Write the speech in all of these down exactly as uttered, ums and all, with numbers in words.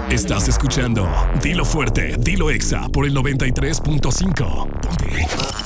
Estás escuchando Dilo Fuerte, Dilo Exa por el noventa y tres punto cinco. Ponte.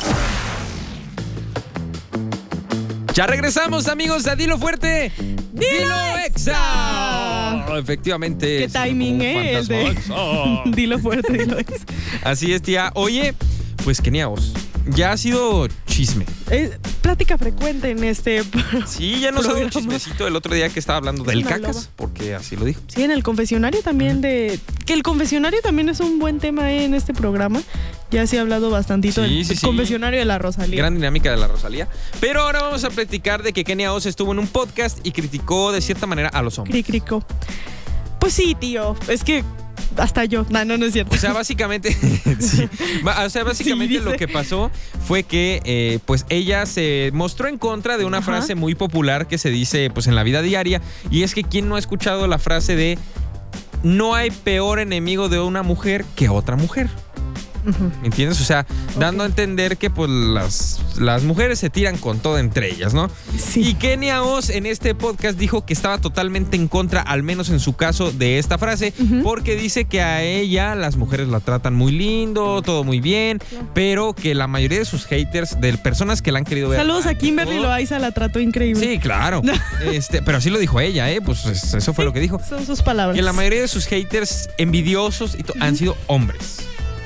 Ya regresamos, amigos, a Dilo Fuerte, Dilo, Dilo Exa. Oh, efectivamente. Qué timing, eh. El de... oh. Dilo Fuerte, Dilo Exa. Así es, tía. Oye, pues Kenia Oz, ya ha sido chisme. Eh, plática frecuente en este. Sí, ya nos ha dado un chismecito el otro día que estaba hablando del cacas, loba. Porque así lo dijo. Sí, en el confesionario también uh-huh. de. Que el confesionario también es un buen tema eh, en este programa. Ya se ha hablado bastantito sí, del sí, sí. confesionario de la Rosalía. Gran dinámica de la Rosalía. Pero ahora vamos a platicar de que Kenia Oz estuvo en un podcast y criticó de cierta manera a los hombres. Criticó. Pues sí, tío. Es que hasta yo. No, no, no es cierto. O sea, básicamente, sí. O sea, básicamente sí, lo que pasó fue que eh, pues ella se mostró en contra de una Ajá. frase muy popular que se dice pues en la vida diaria. Y es que ¿quién no ha escuchado la frase de no hay peor enemigo de una mujer que otra mujer? Uh-huh. ¿Me entiendes? O sea, okay. dando a entender que pues las, las mujeres se tiran con todo entre ellas, ¿no? Sí. Y Kenia Oz en este podcast dijo que estaba totalmente en contra, al menos en su caso, de esta frase, uh-huh. porque dice que a ella las mujeres la tratan muy lindo, todo muy bien, yeah. pero que la mayoría de sus haters, de personas que la han querido ver... Saludos a Kimberly Loaiza, la trató increíble. Sí, claro. este, pero así lo dijo ella, ¿eh? Pues eso fue sí, lo que dijo. Son sus palabras. Que la mayoría de sus haters envidiosos y to- uh-huh. han sido hombres.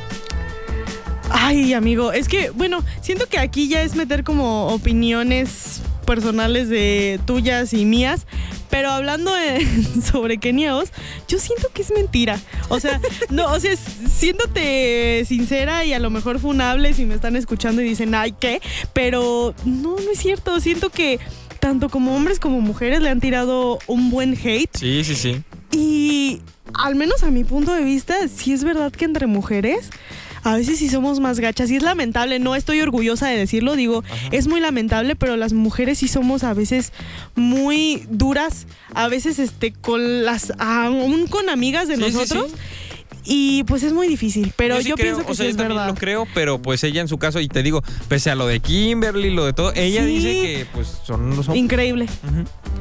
Ay, amigo, es que, bueno, siento que aquí ya es meter como opiniones personales de tuyas y mías, pero hablando de, sobre Kenia Oz, yo siento que es mentira. O sea, no, o sea, siéndote sincera y a lo mejor funable si me están escuchando y dicen, ay, ¿qué? Pero no, no es cierto. Siento que tanto como hombres como mujeres le han tirado un buen hate. Sí, sí, sí. Y al menos a mi punto de vista, sí es verdad que entre mujeres a veces sí somos más gachas y es lamentable, no estoy orgullosa de decirlo, digo, Ajá. es muy lamentable, pero las mujeres sí somos a veces muy duras, a veces este con las aún con amigas de sí, nosotros. Sí, sí. Y pues es muy difícil, pero yo, sí yo creo, pienso que o sea, sí yo es también verdad. lo creo, pero pues ella en su caso, y te digo, pese a lo de Kimberly, lo de todo, ella sí. dice que pues son los hombres. Increíble. Uh-huh.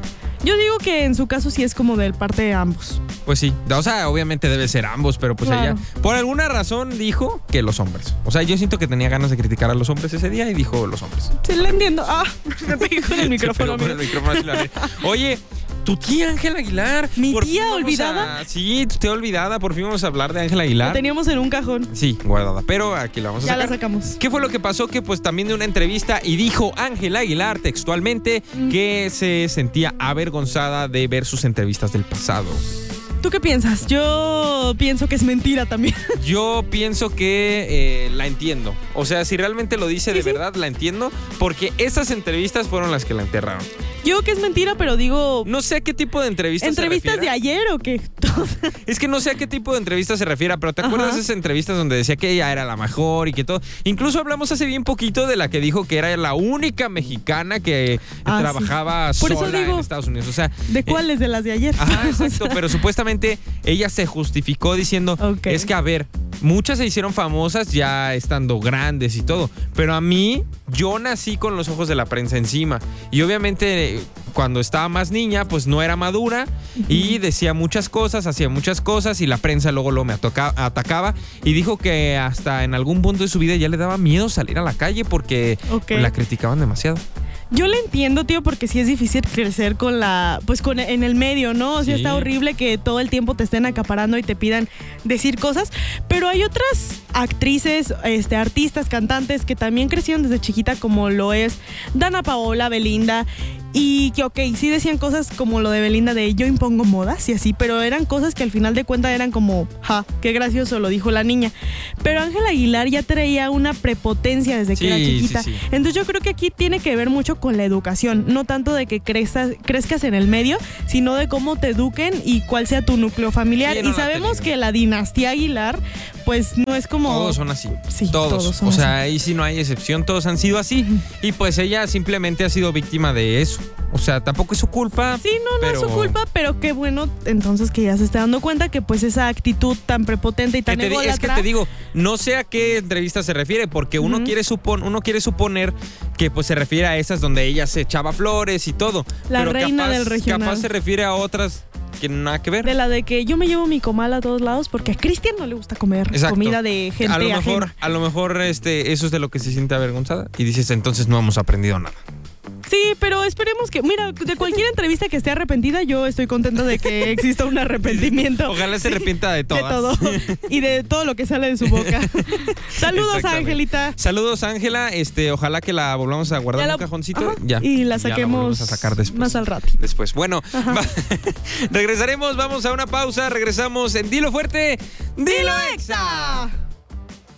Yo digo que en su caso sí es como del parte de ambos. Pues sí, o sea, obviamente debe ser ambos, pero pues claro. ella por alguna razón dijo que los hombres. O sea, yo siento que tenía ganas de criticar a los hombres ese día y dijo los hombres. Sí, lo entiendo. Ah, me pegué con el micrófono. Con el micrófono Oye, tu tía Ángela Aguilar. ¿Mi tía olvidada? A, sí, tu tía olvidada. Por fin vamos a hablar de Ángela Aguilar. La teníamos en un cajón. Sí, guardada, pero aquí la vamos a ya sacar. Ya la sacamos. ¿Qué fue lo que pasó? Que pues también de una entrevista y dijo Ángela Aguilar textualmente mm. que se sentía avergonzada de ver sus entrevistas del pasado. ¿Tú qué piensas? Yo pienso que es mentira también. Yo pienso que eh, la entiendo. O sea, si realmente lo dice sí, de sí. verdad, la entiendo. Porque esas entrevistas fueron las que la enterraron. Yo que es mentira, pero digo... No sé a qué tipo de entrevistas ¿Entrevistas se refiere. de ayer o qué? Es que no sé a qué tipo de entrevistas se refiere, pero ¿te Ajá. acuerdas de esas entrevistas donde decía que ella era la mejor y que todo? Incluso hablamos hace bien poquito de la que dijo que era la única mexicana que ah, sí. trabajaba sola Por eso digo, en Estados Unidos. O sea, ¿de cuáles? Eh, de las de ayer. Ajá, exacto, pero supuestamente ella se justificó diciendo, okay. es que a ver, muchas se hicieron famosas ya estando grandes y todo, pero a mí, yo nací con los ojos de la prensa encima y obviamente cuando estaba más niña, pues no era madura uh-huh. y decía muchas cosas, hacía muchas cosas y la prensa luego, luego me atoca- atacaba y dijo que hasta en algún punto de su vida ya le daba miedo salir a la calle porque okay. la criticaban demasiado. Yo le entiendo, tío, porque sí es difícil crecer con la, pues con en el medio, ¿no? O sea, sí. está horrible que todo el tiempo te estén acaparando y te pidan decir cosas, pero hay otras actrices, este, artistas, cantantes que también crecieron desde chiquita, como lo es Dana Paola, Belinda, y que, ok, sí decían cosas como lo de Belinda de yo impongo modas y así, pero eran cosas que al final de cuentas eran como, ja, qué gracioso, lo dijo la niña. Pero Ángela Aguilar ya traía una prepotencia desde sí, que era chiquita. Sí, sí. Entonces yo creo que aquí tiene que ver mucho con la educación, no tanto de que crezcas, crezcas en el medio, sino de cómo te eduquen y cuál sea tu núcleo familiar. Sí, no, y sabemos que la dinastía Aguilar, pues no es como... Todos son así. Sí, todos. todos son o sea, así. ahí sí no hay excepción, todos han sido así. Uh-huh. Y pues ella simplemente ha sido víctima de eso. O sea, tampoco es su culpa. Sí, no, no pero... es su culpa, pero qué bueno entonces que ya se esté dando cuenta que pues esa actitud tan prepotente y tan te, ególatra... Es que te digo, no sé a qué entrevista se refiere, porque uno, uh-huh. quiere supon, uno quiere suponer que pues se refiere a esas donde ella se echaba flores y todo. La pero reina capaz, del regional. Capaz se refiere a otras quieren nada que ver. De la de que yo me llevo mi comal a todos lados porque a Cristian no le gusta comer Exacto. comida de gente a lo mejor, ajena. A lo mejor este, eso es de lo que se siente avergonzada y dices, entonces no hemos aprendido nada. Sí, pero esperemos que, mira, de cualquier entrevista que esté arrepentida, yo estoy contenta de que exista un arrepentimiento. Ojalá se arrepienta de todas. De todo. Y de todo lo que sale de su boca. Saludos, Angelita. Saludos, Ángela. Este, ojalá que la volvamos a guardar en la, un cajoncito. ajá, ya. Y la saquemos Ya la a sacar después. más al rato. Después. Bueno, va, regresaremos, vamos a una pausa. Regresamos en Dilo Fuerte, Dilo Exa.